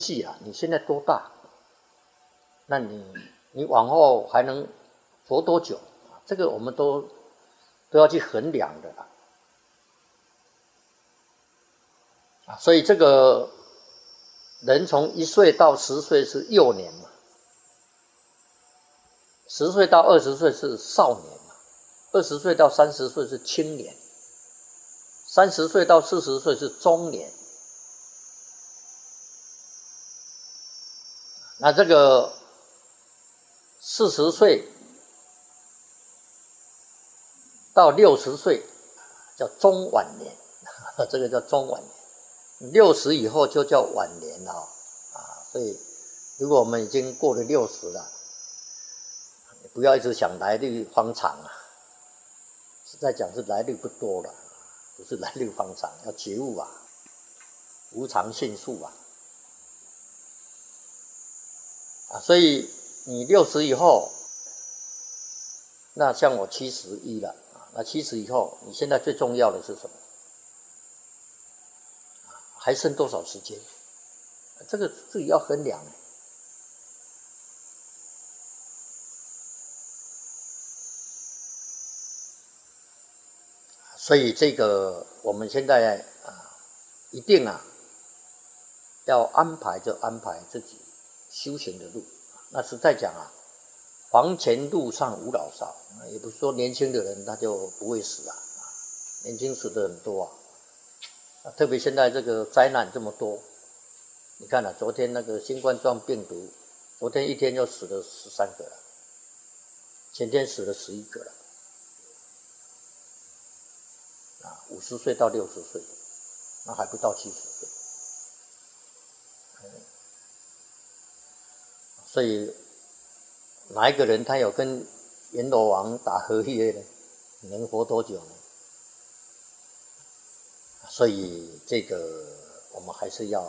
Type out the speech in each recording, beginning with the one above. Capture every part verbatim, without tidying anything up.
计啊，你现在多大？那你你往后还能活多久？这个我们都都要去衡量的啦。啊，所以这个人从一岁到十岁是幼年嘛，十岁到二十岁是少年嘛，二十岁到三十岁是青年，三十岁到四十岁是中年。那这个四十岁到六十岁叫中晚年，这个叫中晚年。六十以后就叫晚年了啊。所以如果我们已经过了六十了，不要一直想来日方长啊。实在讲是来日不多了，不是来日方长，要觉悟啊，无常迅速啊。啊，所以你六十以后，那像我七十一了啊，那七十以后，你现在最重要的是什么？还剩多少时间？这个自己要衡量。所以这个我们现在啊，一定啊，要安排就安排自己修行的路。那实在讲啊，黄泉路上无老少，也不是说年轻的人他就不会死啊，年轻死的很多啊。特别现在这个灾难这么多，你看啊，昨天那个新冠状病毒，昨天一天就死了十三个了，前天死了十一个了，啊，五十岁到六十岁，那还不到七十岁。所以哪一个人他有跟阎罗王打合约呢？你能活多久呢？所以这个我们还是要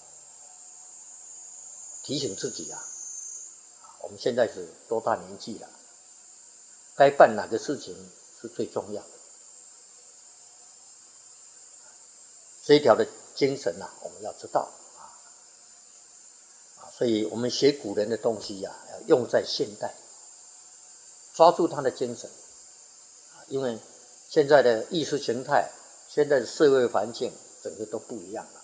提醒自己啊，我们现在是多大年纪了，该办哪个事情是最重要的。这一条的精神啊，我们要知道。所以我们学古人的东西呀、啊，要用在现代，抓住他的精神。因为现在的意识形态、现在的社会环境，整个都不一样了。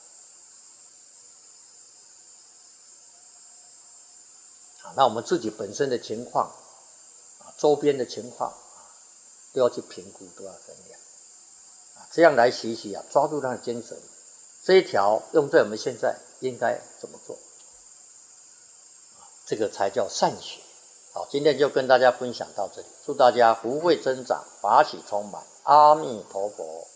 那我们自己本身的情况，周边的情况，都要去评估，都要衡量。这样来学习啊，抓住他的精神，这一条用在我们现在应该怎么做？这个才叫善学。好，今天就跟大家分享到这里，祝大家福慧增长，法喜充满，阿弥陀佛。